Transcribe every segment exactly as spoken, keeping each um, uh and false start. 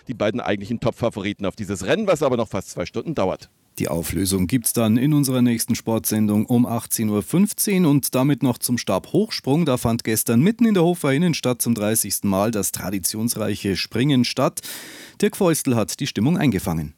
die beiden eigentlichen Top-Favoriten auf dieses Rennen, was aber noch fast zwei Stunden dauert. Die Auflösung gibt's dann in unserer nächsten Sportsendung um achtzehn Uhr fünfzehn und damit noch zum Stabhochsprung. Da fand gestern mitten in der Hofer Innenstadt zum dreißigsten Mal das traditionsreiche Springen statt. Dirk Feustel hat die Stimmung eingefangen.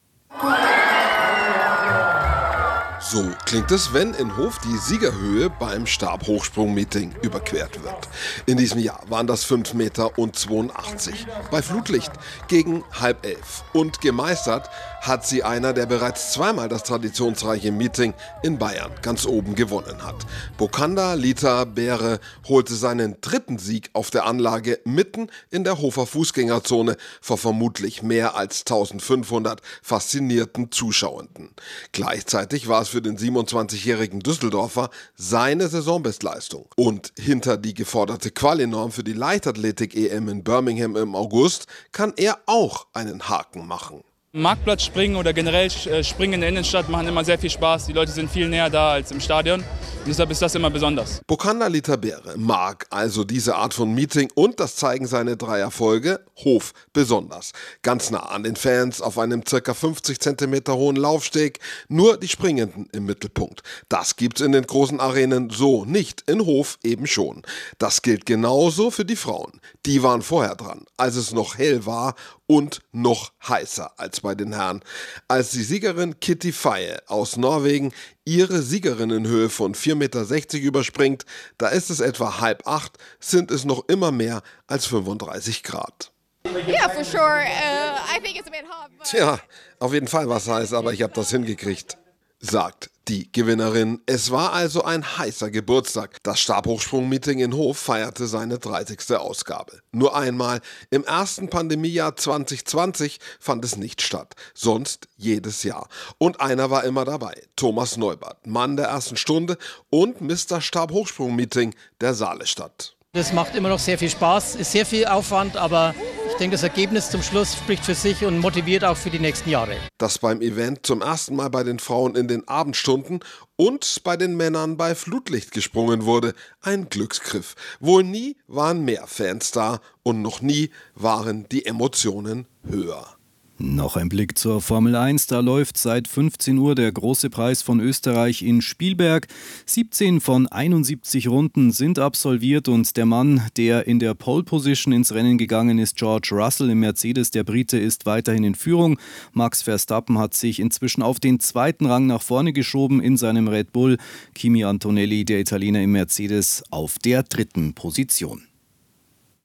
So klingt es, wenn in Hof die Siegerhöhe beim Stabhochsprung-Meeting überquert wird. In diesem Jahr waren das fünf Meter und zweiundachtzig bei Flutlicht gegen halb elf. Und gemeistert hat sie einer, der bereits zweimal das traditionsreiche Meeting in Bayern ganz oben gewonnen hat. Bokanda Lita Beere holte seinen dritten Sieg auf der Anlage mitten in der Hofer Fußgängerzone vor vermutlich mehr als eintausendfünfhundert faszinierten Zuschauenden. Gleichzeitig war es für den siebenundzwanzigjährigen Düsseldorfer seine Saisonbestleistung. Und hinter die geforderte Quali-Norm für die Leichtathletik-E M in Birmingham im August kann er auch einen Haken machen. Marktplatz springen oder generell Springen in der Innenstadt machen immer sehr viel Spaß. Die Leute sind viel näher da als im Stadion. Und deshalb ist das immer besonders. Bokanda Lita Beere mag also diese Art von Meeting und das zeigen seine drei Erfolge Hof besonders. Ganz nah an den Fans auf einem ca. fünfzig Zentimeter hohen Laufsteg, nur die Springenden im Mittelpunkt. Das gibt's in den großen Arenen so nicht, in Hof eben schon. Das gilt genauso für die Frauen. Die waren vorher dran, als es noch hell war und noch heißer als bei den Herren. Als die Siegerin Kitty Faye aus Norwegen ihre Siegerinnenhöhe von vier Meter sechzig überspringt, da ist es etwa halb acht, sind es noch immer mehr als fünfunddreißig Grad. Yeah, for sure. Uh, I think it's a bit hot. But... Tja, auf jeden Fall was heiß, aber ich habe das hingekriegt, sagt die Gewinnerin. Es war also ein heißer Geburtstag. Das Stabhochsprung-Meeting in Hof feierte seine dreißigste Ausgabe. Nur einmal im ersten Pandemiejahr zwanzig zwanzig fand es nicht statt, sonst jedes Jahr. Und einer war immer dabei, Thomas Neubert, Mann der ersten Stunde und Mister Stabhochsprung-Meeting der Saalestadt. Das macht immer noch sehr viel Spaß, ist sehr viel Aufwand, aber ich denke, das Ergebnis zum Schluss spricht für sich und motiviert auch für die nächsten Jahre. Dass beim Event zum ersten Mal bei den Frauen in den Abendstunden und bei den Männern bei Flutlicht gesprungen wurde, ein Glücksgriff. Wohl nie waren mehr Fans da und noch nie waren die Emotionen höher. Noch ein Blick zur Formel eins. Da läuft seit fünfzehn Uhr der große Preis von Österreich in Spielberg. siebzehn von einundsiebzig Runden sind absolviert und der Mann, der in der Pole Position ins Rennen gegangen ist, George Russell im Mercedes, der Brite, ist weiterhin in Führung. Max Verstappen hat sich inzwischen auf den zweiten Rang nach vorne geschoben in seinem Red Bull. Kimi Antonelli, der Italiener im Mercedes, auf der dritten Position.